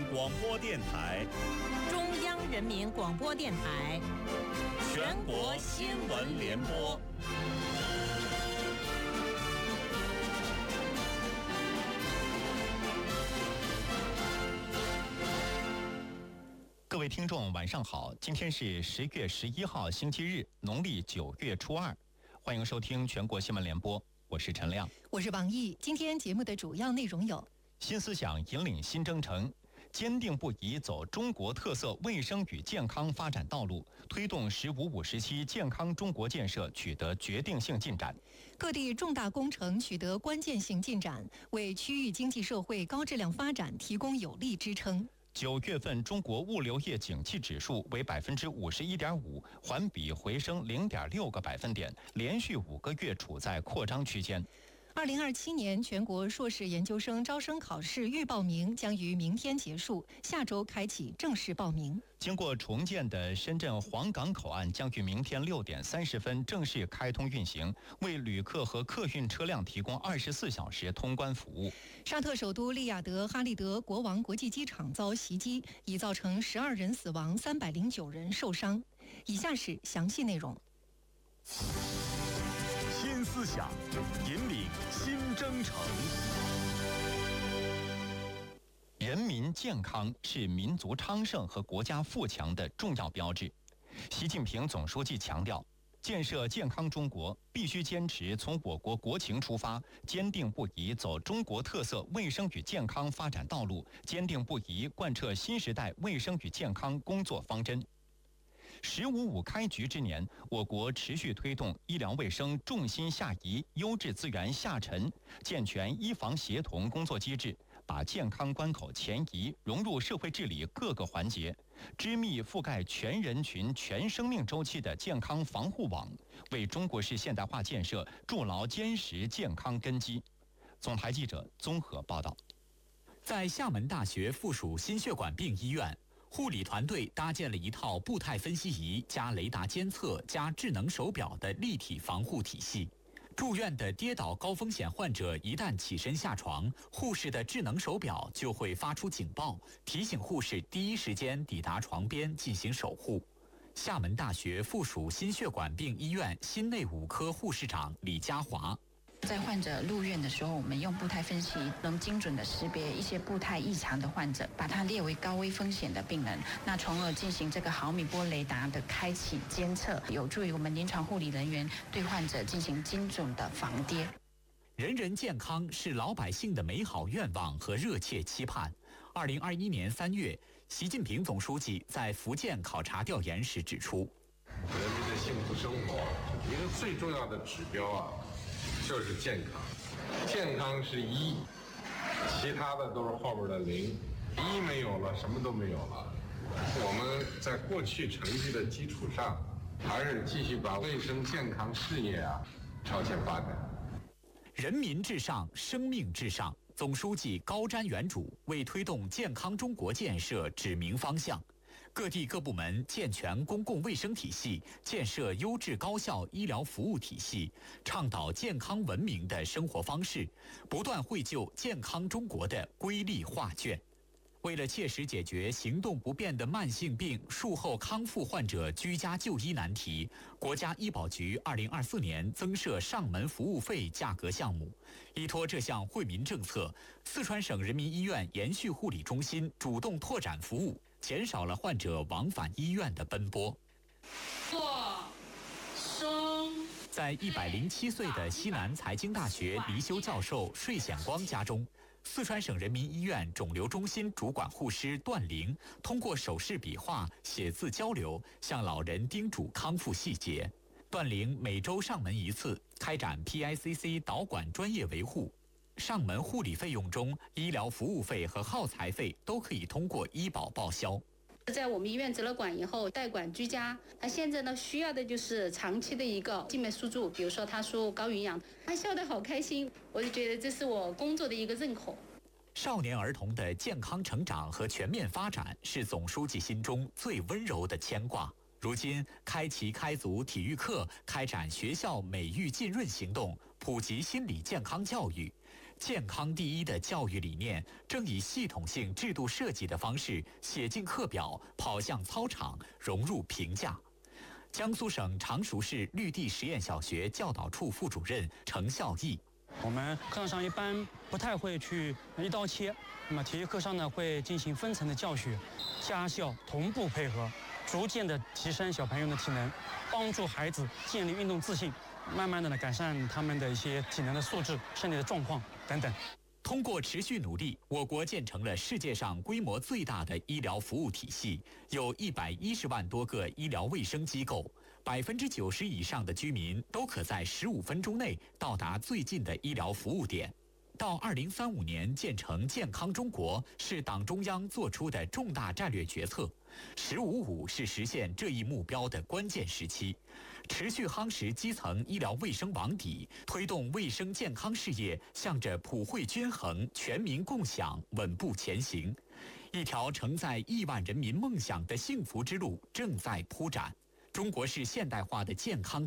广播电台、 中央人民广播电台、 全国新闻联播。 各位听众，晚上好！今天是10月11号，星期日，农历9月初2，欢迎收听全国新闻联播，我是陈亮， 我是王毅。今天节目的主要内容有： 新思想引领新征程，坚定不移走中国特色卫生与健康发展道路，推动“15/57”健康中国建设取得决定性进展。 各地重大工程取得关键性进展，为区域经济社会高质量发展提供有力支撑。 9月份中国物流业景气指数为51.5%，环比回升0.6个百分点，连续5个月处在扩张区间。 2027年全国硕士研究生招生考试预报名将于明天结束，下周开启正式报名。 经过重建的深圳黄港口岸将于明天6点30分正式开通运行，为旅客和客运车辆提供24小时通关服务。 沙特首都利雅得哈利德国王国际机场遭袭击，已造成12人死亡，309人受伤。以下是详细内容。 新思想引领新征程。 人民健康是民族昌盛和国家富强的重要标志。习近平总书记强调，建设健康中国必须坚持从我国国情出发，坚定不移走中国特色卫生与健康发展道路，坚定不移贯彻新时代卫生与健康工作方针。“15/5”开局之年，我国持续推动医疗卫生重心下移、优质资源下沉，健全医防协同工作机制，把健康关口前移融入社会治理各个环节，织密覆盖全人群、全生命周期的健康防护网，为中国式现代化建设筑牢坚实健康根基。总台记者综合报道。 在厦门大学附属心血管病医院，护理团队搭建了一套步态分析仪加雷达监测加智能手表的立体防护体系。住院的跌倒高风险患者一旦起身下床，护士的智能手表就会发出警报，提醒护士第一时间抵达床边进行守护。厦门大学附属心血管病医院心内五科护士长李家华。 在患者入院的时候，我们用步态分析能精准的识别一些步态异常的患者，把它列为高危风险的病人，那从而进行这个毫米波雷达的开启监测，有助于我们临床护理人员对患者进行精准的防跌。 人人健康是老百姓的美好愿望和热切期盼。2021年3月，习近平总书记在福建考察调研时指出， 人民的幸福生活一个最重要的指标就是健康，健康是1，其他的都是后边的0，1没有了，什么都没有了。我们在过去成绩的基础上，还是继续把卫生健康事业朝前发展。 人民至上，生命至上。总书记高瞻远瞩，为推动健康中国建设指明方向。各地各部门健全公共卫生体系，建设优质高效医疗服务体系，倡导健康文明的生活方式，不断绘就健康中国的瑰丽画卷。为了切实解决行动不便的慢性病术后康复患者居家就医难题，国家医保局2024年增设上门服务费价格项目。依托这项惠民政策，四川省人民医院延续护理中心主动拓展服务，减少了患者往返医院的奔波。在107岁的西南财经大学离休教授税显光家中，四川省人民医院肿瘤中心主管护师段玲通过手势笔画、写字交流，向老人叮嘱康复细节。段玲每周上门1次，开展 PICC 导管专业维护。上门护理费用中，医疗服务费和耗材费都可以通过医保报销。 在我们医院择了管以后，代管居家，他现在呢需要的就是长期的一个静脉输注，比如说他输高营养，他笑得好开心，我就觉得这是我工作的一个认可。 少年儿童的健康成长和全面发展是总书记心中最温柔的牵挂。如今，开齐开足体育课，开展学校美育浸润行动，普及心理健康教育， 健康第一的教育理念正以系统性制度设计的方式写进课表，跑向操场，融入评价。江苏省常熟市绿地实验小学教导处副主任程孝义： 我们课堂上一般不太会去一刀切，那么体育课上呢会进行分层的教学，家校同步配合，逐渐的提升小朋友的体能，帮助孩子建立运动自信，慢慢的呢改善他们的一些体能的素质、身体的状况等等。 通过持续努力，我国建成了世界上规模最大的医疗服务体系，有110万多个医疗卫生机构，90%以上的居民都可在15分钟内到达最近的医疗服务点。到2035年建成健康中国是党中央作出的重大战略决策，“15+5”是实现这一目标的关键时期。持续夯实基层医疗卫生网底，推动卫生健康事业向着普惠均衡、全民共享稳步前行。一条承载亿万人民梦想的幸福之路正在铺展。中国式现代化的健康